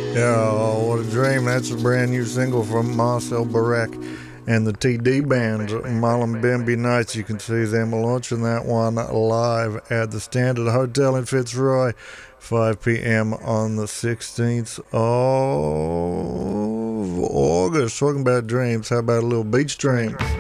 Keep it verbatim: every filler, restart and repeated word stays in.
Yeah, what a dream. That's a brand new single from Marcel Barek and the T D Band, Mullumbimby Nights. You can see them launching that one live at the Standard Hotel in Fitzroy, five p.m. on the sixteenth of August. Talking about dreams, how about a little beach dream?